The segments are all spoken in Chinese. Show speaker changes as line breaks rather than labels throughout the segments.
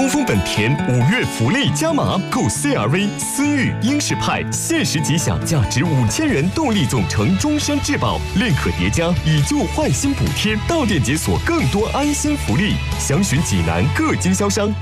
东风本田5月福利加码，购 CR-V、思域、英仕派，限时即享价值5000元动力总成终身质保，另可叠加以旧换新补贴，到店解锁更多安心福利。详询济南各经销商。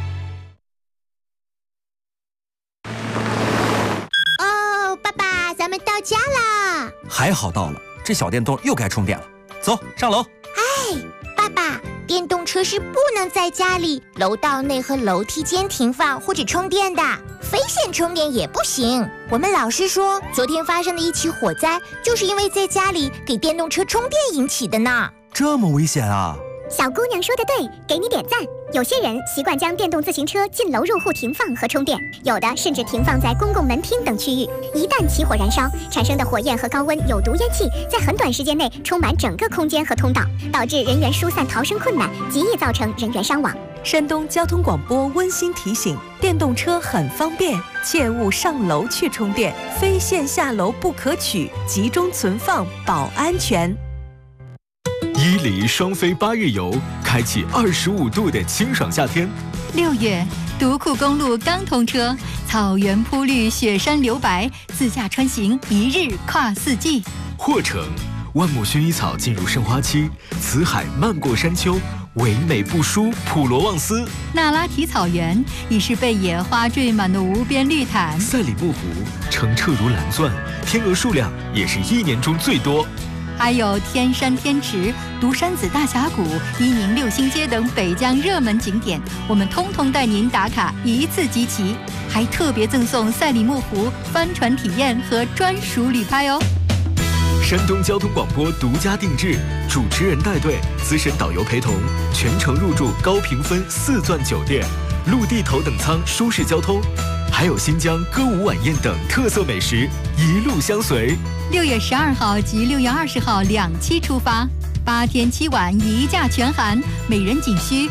哦，爸爸，咱们到家啦！
还好到了，这小电动又该充电了。走，上楼。
哎，爸爸，电动车是不能在家里、楼道内和楼梯间停放或者充电的，非线充电也不行。我们老师说，昨天发生的一起火灾，就是因为在家里给电动车充电引起的呢。
这么危险啊！
小姑娘说的对，给你点赞。有些人习惯将电动自行车进楼入户停放和充电，有的甚至停放在公共门厅等区域。一旦起火燃烧，产生的火焰和高温有毒烟气在很短时间内充满整个空间和通道，导致人员疏散逃生困难，极易造成人员伤亡。
山东交通广播温馨提醒：电动车很方便，切勿上楼去充电，非线下楼不可取，集中存放保安全。
伊犁双飞8日游，开启25度的清爽夏天。
6月，独库公路刚通车，草原铺绿，雪山留白，自驾穿行1日跨4季。
霍城，万木薰衣草进入盛花期，辞海漫过山丘，唯美不输普罗旺斯。
那拉提草原已是被野花缀满的无边绿毯。
赛里木湖澄澈如蓝钻，天鹅数量也是1年中最多。
还有天山天池、独山子大峡谷、伊宁6星街等北疆热门景点，我们通通带您打卡，一次集齐，还特别赠送赛里木湖帆船体验和专属旅拍哦。
山东交通广播独家定制，主持人带队，资深导游陪同，全程入住高评分4钻酒店，陆地头等舱舒适交通，还有新疆歌舞晚宴等特色美食，一路相随。
6月12号及6月20号2期出发，8天7晚1价全含，每人仅需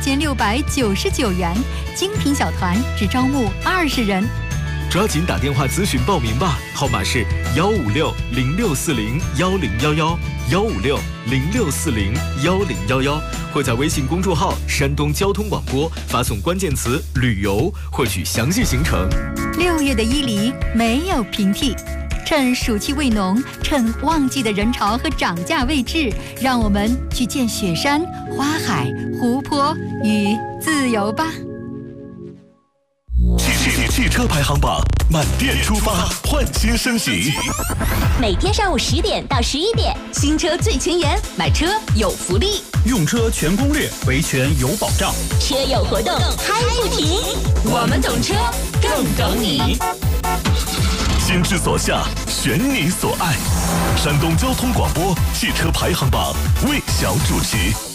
6699元，精品小团只招募20人。
抓紧打电话咨询报名吧，号码是156-0640-1011，156-0640-1011，或在微信公众号山东交通广播发送关键词旅游，获取详细行程。
6月的伊犁没有平替，趁暑气未浓，趁旺季的人潮和涨价未至，让我们去见雪山、花海、湖泊与自由吧。
汽车排行榜，满店出发，换新升级。
每天上午10点到11点，新车最前沿，买车有福利，
用车全攻略，维权有保障，
车友活动嗨不停。我们懂车，更懂你。
心之所向，选你所爱。山东交通广播汽车排行榜，魏晓主持。